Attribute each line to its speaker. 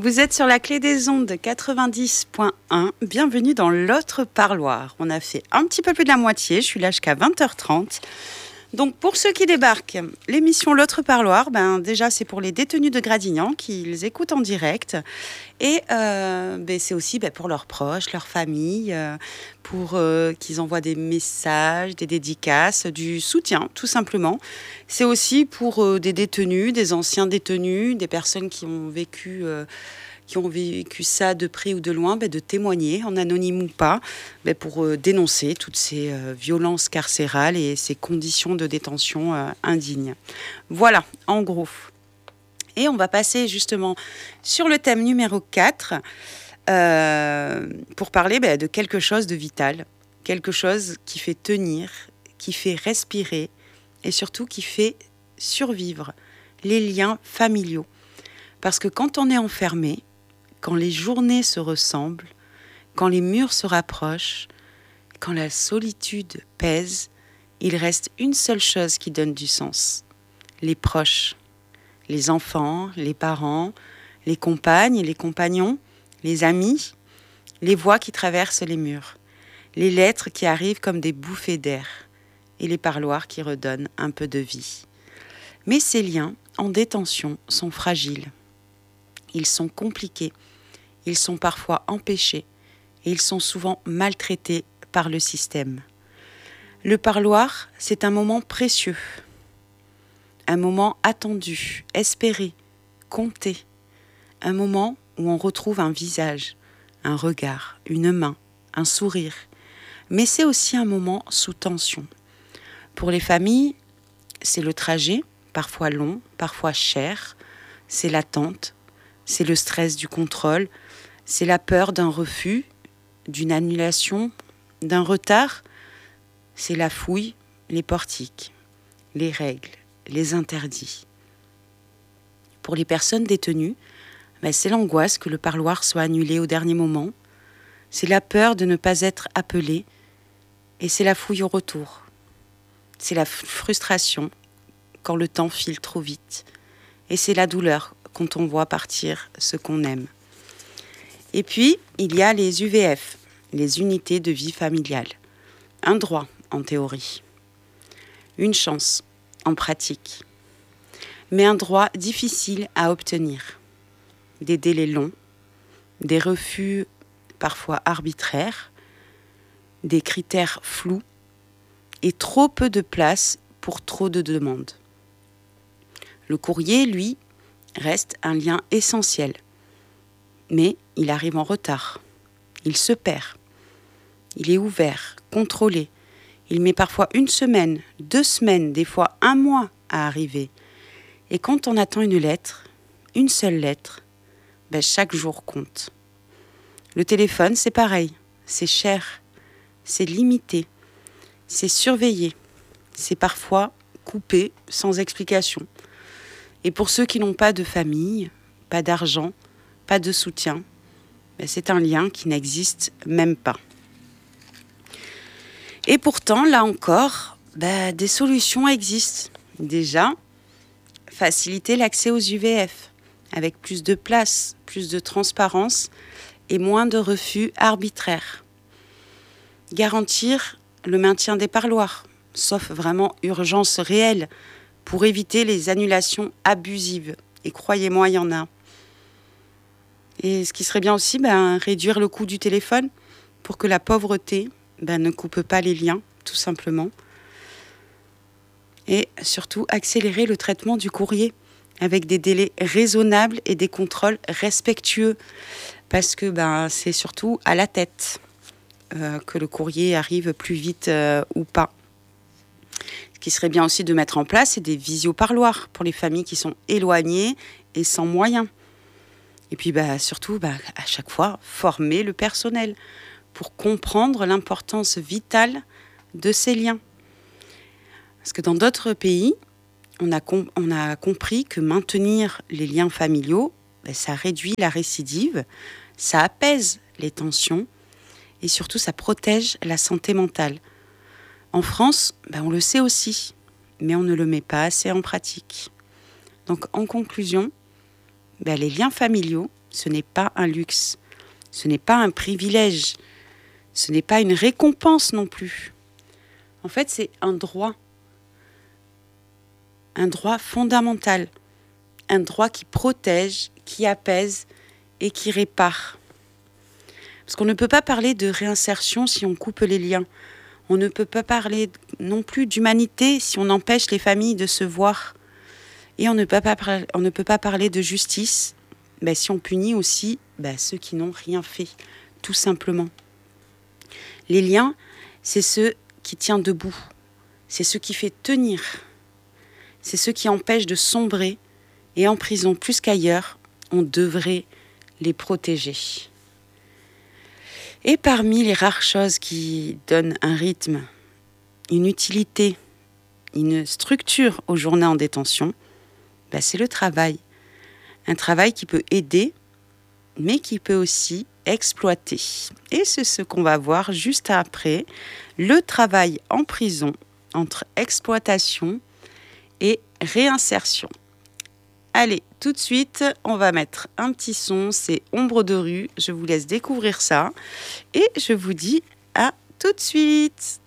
Speaker 1: Vous êtes sur la clé des ondes 90.1. Bienvenue dans l'autre parloir. On a fait un petit peu plus de la moitié. Je suis là jusqu'à 20h30. Donc, pour ceux qui débarquent, l'émission L'autre parloir, déjà, c'est pour les détenus de Gradignan qui les écoutent en direct. Et c'est aussi pour leurs proches, leurs familles, pour qu'ils envoient des messages, des dédicaces, du soutien, tout simplement. C'est aussi pour des détenus, des anciens détenus, des personnes qui ont vécu ça de près ou de loin, de témoigner, en anonyme ou pas, pour dénoncer toutes ces violences carcérales et ces conditions de détention indignes. Voilà, en gros. Et on va passer justement sur le thème numéro 4 pour parler de quelque chose de vital, quelque chose qui fait tenir, qui fait respirer et surtout qui fait survivre, les liens familiaux. Parce que quand on est enfermé, quand les journées se ressemblent, quand les murs se rapprochent, quand la solitude pèse, il reste une seule chose qui donne du sens. Les proches, les enfants, les parents, les compagnes et les compagnons, les amis, les voix qui traversent les murs, les lettres qui arrivent comme des bouffées d'air et les parloirs qui redonnent un peu de vie. Mais ces liens en détention sont fragiles. Ils sont compliqués. Ils sont parfois empêchés et ils sont souvent maltraités par le système. Le parloir, c'est un moment précieux, un moment attendu, espéré, compté, un moment où on retrouve un visage, un regard, une main, un sourire. Mais c'est aussi un moment sous tension. Pour les familles, c'est le trajet, parfois long, parfois cher, c'est l'attente, c'est le stress du contrôle, c'est la peur d'un refus, d'une annulation, d'un retard. C'est la fouille, les portiques, les règles, les interdits. Pour les personnes détenues, c'est l'angoisse que le parloir soit annulé au dernier moment. C'est la peur de ne pas être appelé. Et c'est la fouille au retour. C'est la frustration quand le temps file trop vite. Et c'est la douleur quand on voit partir ce qu'on aime. Et puis, il y a les UVF, les unités de vie familiale. Un droit, en théorie. Une chance, en pratique. Mais un droit difficile à obtenir. Des délais longs, des refus parfois arbitraires, des critères flous et trop peu de place pour trop de demandes. Le courrier, lui, reste un lien essentiel. Mais il arrive en retard. Il se perd. Il est ouvert, contrôlé. Il met parfois 1 semaine, 2 semaines, des fois 1 mois à arriver. Et quand on attend une lettre, une seule lettre, chaque jour compte. Le téléphone, c'est pareil. C'est cher. C'est limité. C'est surveillé. C'est parfois coupé sans explication. Et pour ceux qui n'ont pas de famille, pas d'argent, pas de soutien, c'est un lien qui n'existe même pas. Et pourtant, là encore, des solutions existent. Déjà, faciliter l'accès aux UVF, avec plus de place, plus de transparence et moins de refus arbitraires. Garantir le maintien des parloirs, sauf vraiment urgence réelle, pour éviter les annulations abusives. Et croyez-moi, il y en a. Et ce qui serait bien aussi, réduire le coût du téléphone pour que la pauvreté ne coupe pas les liens, tout simplement. Et surtout, accélérer le traitement du courrier avec des délais raisonnables et des contrôles respectueux. Parce que c'est surtout à la tête que le courrier arrive plus vite ou pas. Ce qui serait bien aussi de mettre en place, c'est des visio-parloirs pour les familles qui sont éloignées et sans moyens. Et puis surtout, à chaque fois, former le personnel pour comprendre l'importance vitale de ces liens. Parce que dans d'autres pays, on a compris que maintenir les liens familiaux, ça réduit la récidive, ça apaise les tensions et surtout ça protège la santé mentale. En France, on le sait aussi, mais on ne le met pas assez en pratique. Donc en conclusion, les liens familiaux, ce n'est pas un luxe, ce n'est pas un privilège, ce n'est pas une récompense non plus. En fait, c'est un droit fondamental, un droit qui protège, qui apaise et qui répare. Parce qu'on ne peut pas parler de réinsertion si on coupe les liens. On ne peut pas parler non plus d'humanité si on empêche les familles de se voir. Et on ne peut pas parler de justice si on punit aussi ceux qui n'ont rien fait, tout simplement. Les liens, c'est ce qui tient debout, c'est ce qui fait tenir, c'est ce qui empêche de sombrer. Et en prison, plus qu'ailleurs, on devrait les protéger. Et parmi les rares choses qui donnent un rythme, une utilité, une structure aux journées en détention, c'est le travail. Un travail qui peut aider, mais qui peut aussi exploiter. Et c'est ce qu'on va voir juste après, le travail en prison entre exploitation et réinsertion. Allez, tout de suite, on va mettre un petit son, c'est Ombre de rue. Je vous laisse découvrir ça et je vous dis à tout de suite.